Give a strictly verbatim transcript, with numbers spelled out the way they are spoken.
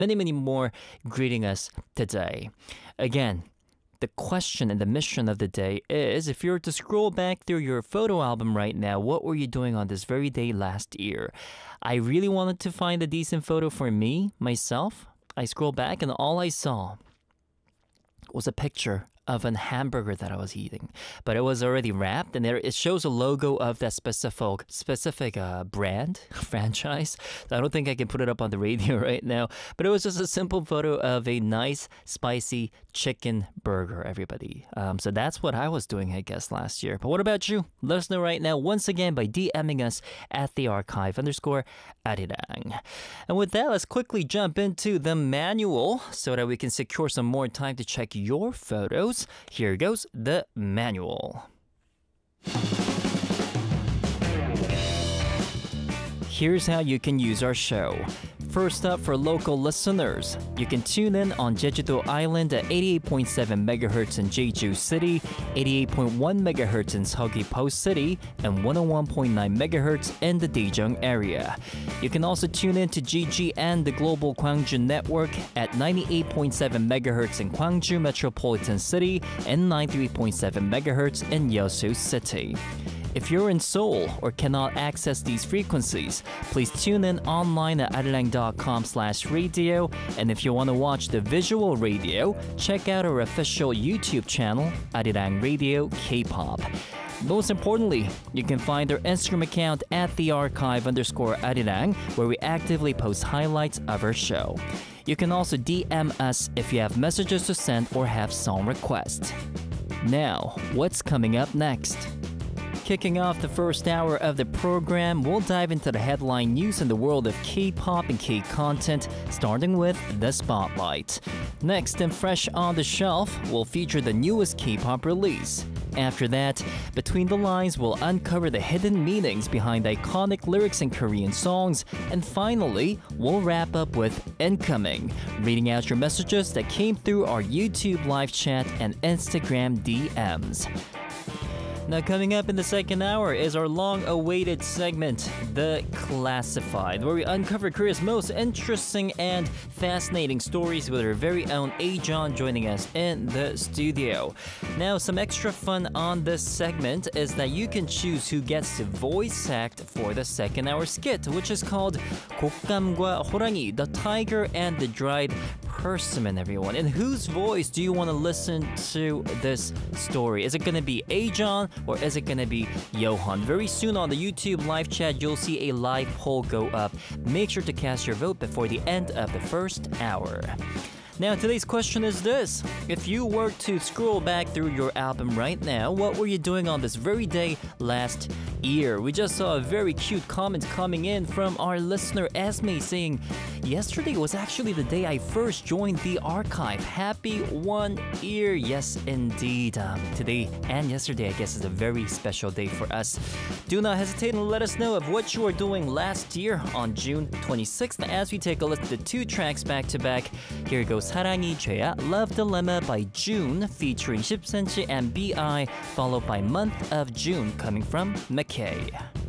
many, many more greeting us today. Again, the question and the mission of the day is, if you were to scroll back through your photo album right now, what were you doing on this very day last year? I really wanted to find a decent photo for me, myself. I scrolled back and all I saw was a picture of an hamburger that I was eating, but it was already wrapped, and there it shows a logo of that specific specific uh, brand franchise. So I don't think I can put it up on the radio right now, but it was just a simple photo of a nice spicy chicken burger, everybody. Um, so that's what I was doing, I guess, last year. But what about you? Let us know right now, once again, by DMing us at the archive underscore arirang. And with that, let's quickly jump into the manual so that we can secure some more time to check your photos. Here goes the manual. Here's how you can use our show. First up, for local listeners, you can tune in on Jeju-do Island at eighty-eight point seven megahertz in Jeju City, eighty-eight point one megahertz in Seogwipo City, and one oh one point nine megahertz in the Daejeong area. You can also tune in to G G N, the Global Gwangju Network, at ninety-eight point seven megahertz in Gwangju Metropolitan City and ninety-three point seven megahertz in Yeosu City. If you're in Seoul or cannot access these frequencies, please tune in online at arirang dot com slash radio. And if you want to watch the visual radio, check out our official YouTube channel, Arirang Radio K-pop. Most importantly, you can find our Instagram account at the archive underscore arirang, where we actively post highlights of our show. You can also D M us if you have messages to send or have song requests. Now, what's coming up next? Kicking off the first hour of the program, we'll dive into the headline news in the world of K-pop and K-content, starting with the Spotlight. Next, and fresh on the shelf, we'll feature the newest K-pop release. After that, Between the Lines will uncover the hidden meanings behind iconic lyrics in Korean songs. And finally, we'll wrap up with Incoming, reading out your messages that came through our YouTube live chat and Instagram D Ms. Now, coming up in the second hour is our long-awaited segment, The Classified, where we uncover Korea's most interesting and fascinating stories with our very own Ajon joining us in the studio. Now, some extra fun on this segment is that you can choose who gets to voice act for the second hour skit, which is called 곡감과 호랑이, the tiger and the dried persimmon, everyone. In whose voice do you want to listen to this story? Is it going to be Ajon or is it going to be Johan? Very soon on the YouTube live chat, you'll see a live poll go up. Make sure to cast your vote before the end of the first hour. Now, today's question is this. If you were to scroll back through your album right now, what were you doing on this very day last year? We just saw a very cute comment coming in from our listener Esme saying, yesterday was actually the day I first joined the archive. Happy one year. Yes, indeed. Um, today and yesterday, I guess, is a very special day for us. Do not hesitate and let us know of what you were doing last year on June twenty-sixth as we take a look at the two tracks back to back. Here goes 사랑이 죄야, Love Dilemma by June featuring 십 센치 and B I, followed by Month of June coming from McKay.